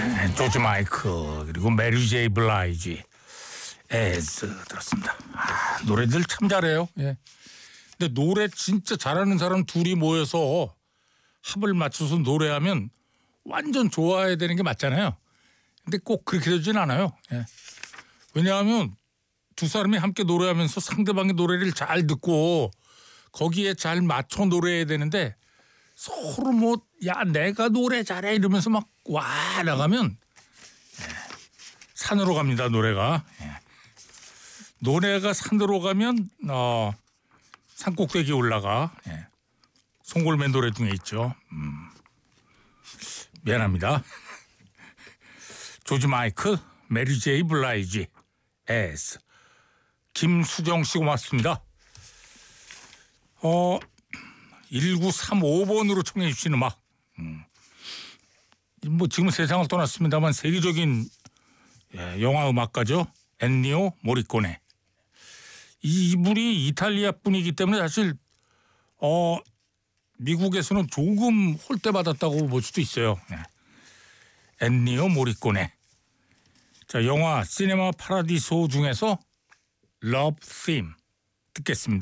조지 마이클 그리고 메리 제이 블라이지 에즈 들었습니다. 노래들 참 잘해요. 예. 근데 노래 진짜 잘하는 사람 둘이 모여서 합을 맞춰서 노래하면 완전 좋아해야 되는 게 맞잖아요. 근데 꼭 그렇게 되진 않아요. 예. 왜냐하면 두 사람이 함께 노래하면서 상대방의 노래를 잘 듣고 거기에 잘 맞춰 노래해야 되는데 서로 뭐 야 내가 노래 잘해 이러면서 막 와 나가면 산으로 갑니다. 노래가. 노래가 산으로 가면 산꼭대기 올라가. 송골매 노래 중에 있죠. 미안합니다. 조지 마이클, 메리 제이 블라이지, 에스. 김수정 씨 고맙습니다. 1935번으로 청해 주신 음악. 뭐 지금 세상을 떠났습니다만 세계적인 영화 음악가죠. 엔니오 모리코네. 이분이 이탈리아 분이기 때문에 사실 미국에서는 조금 홀대받았다고 볼 수도 있어요. 엔니오 모리코네. 자, 영화 시네마 파라디소 중에서 러브 팀 듣겠습니다.